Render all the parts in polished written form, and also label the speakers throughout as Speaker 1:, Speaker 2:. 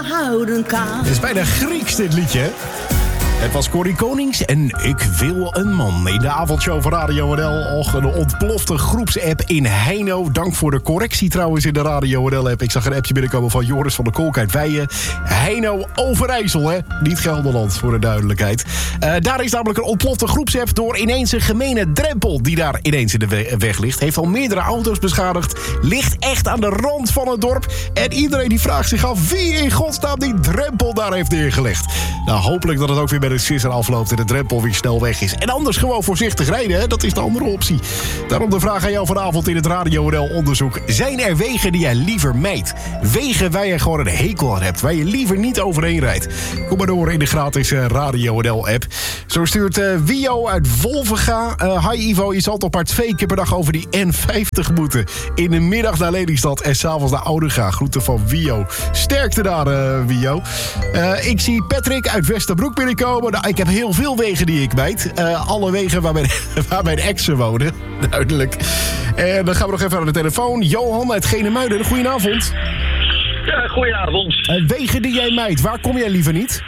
Speaker 1: houden kan.
Speaker 2: Het is bijna Grieks, dit liedje, hè? Het was Corrie Konings en Ik wil een man. In de avondshow van Radio NL. Och, een ontplofte groepsapp in Heino. Dank voor de correctie trouwens in de Radio NL-app. Ik zag een appje binnenkomen van Joris van der Kolk uit Weijen. Heino Overijssel, hè? Niet Gelderland, voor de duidelijkheid. Daar is namelijk een ontplofte groepsapp door ineens een gemene drempel die daar ineens in de weg ligt. Heeft al meerdere auto's beschadigd. Ligt echt aan de rand van het dorp. En iedereen die vraagt zich af wie in godsnaam die drempel daar heeft neergelegd. Nou, hopelijk dat het ook weer bij de sisser afloopt en de drempel weer snel weg is. En anders gewoon voorzichtig rijden, hè? Dat is de andere optie. Daarom de vraag aan jou vanavond in het Radio NL-onderzoek. Zijn er wegen die jij liever mijdt? Wegen waar je gewoon een hekel aan hebt, waar je liever niet overheen rijdt? Kom maar door in de gratis Radio NL-app. Zo stuurt Wio uit Wolvenga. Hi Ivo, je zal toch maar 2 keer per dag over die N50 moeten. In de middag naar Lelystad en s'avonds naar Oudega. Groeten van Wio. Sterkte daar, Wio. Ik zie Patrick uit Westerbroek binnenkomen. Nou, ik heb heel veel wegen die ik mijd. Alle wegen waar mijn exen wonen. Duidelijk. En dan gaan we nog even aan de telefoon. Johan uit Genemuiden. Goedenavond.
Speaker 3: Ja, goedenavond.
Speaker 2: Wegen die jij mijdt, waar kom jij liever niet?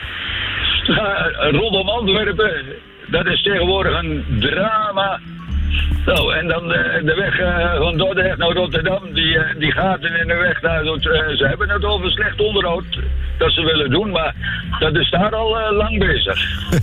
Speaker 3: Rondom Antwerpen. Dat is tegenwoordig een drama. Nou, en dan de weg van Dordrecht naar Rotterdam, die gaten in de weg, ze hebben het over slecht onderhoud dat ze willen doen, maar dat is daar al lang bezig.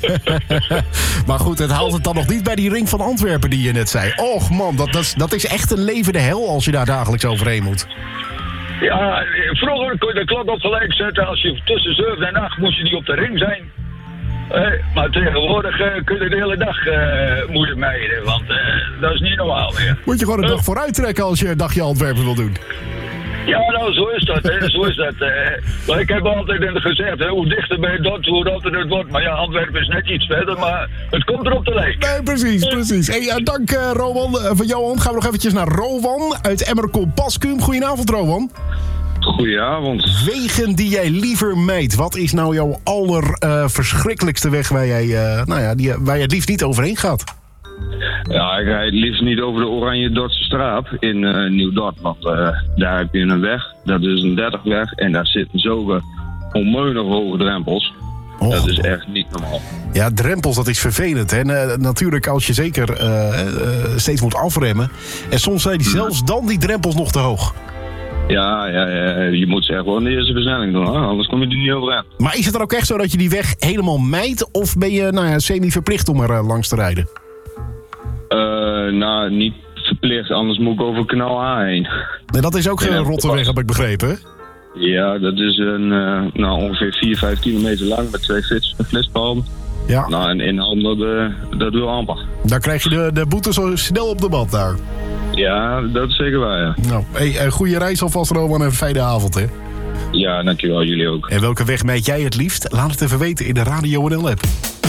Speaker 2: Maar goed, het haalt het dan nog niet bij die ring van Antwerpen die je net zei. Och man, dat is echt een levende hel als je daar dagelijks overheen moet.
Speaker 3: Ja, vroeger kon je de klok op gelijk zetten, als je tussen 7 en 8 moest je niet op de ring zijn. Maar tegenwoordig kun je de hele dag moeilijk mijden, want dat is niet normaal meer.
Speaker 2: Moet je gewoon een dag vooruit trekken als je een dagje Antwerpen wil doen?
Speaker 3: Ja, nou, zo is dat, hè. Zo is dat. Maar ik heb altijd gezegd, hè, hoe dichter bij Dort, hoe rotter het wordt. Maar ja, Antwerpen is net iets verder, maar het komt erop te lijken.
Speaker 2: Nee, precies. Hey, dank Rowan. Van Johan gaan we nog eventjes naar Rowan uit Emmerkop-Baskum. Goedenavond, Rowan.
Speaker 4: Goedenavond.
Speaker 2: Wegen die jij liever mijdt. Wat is nou jouw allerverschrikkelijkste weg waar je het liefst niet overheen gaat?
Speaker 4: Ja, ik rijd het liefst niet over de Oranje Dordtse straat in Nieuw-Dort. Want daar heb je een weg, dat is een 30-weg. En daar zitten zulke onmeunig hoge drempels. Oh. Dat is echt niet normaal. Ja, drempels, dat is vervelend. Hè? Natuurlijk als je zeker steeds moet afremmen. En soms zijn zelfs dan die drempels nog te hoog. Ja, je moet ze echt wel in de eerste versnelling doen, hè? Anders kom je er niet overheen.
Speaker 2: Maar is het dan ook echt zo dat je die weg helemaal mijdt? Of ben je semi-verplicht om er langs te rijden?
Speaker 4: Niet verplicht, anders moet ik over kanaal A heen.
Speaker 2: Nee, dat is ook geen rotte weg, heb ik begrepen, hè?
Speaker 4: Ja, dat is ongeveer 4-5 kilometer lang met 2 flitspalen. Ja. Nou, en in handen, dat wil amper.
Speaker 2: Dan krijg je de boete zo snel op de band daar.
Speaker 4: Ja, dat is zeker waar, ja.
Speaker 2: Nou, goede reis alvast, Roman, en een fijne avond, hè?
Speaker 4: Ja, dankjewel, jullie ook.
Speaker 2: En welke weg mijd jij het liefst? Laat het even weten in de Radio NL-app.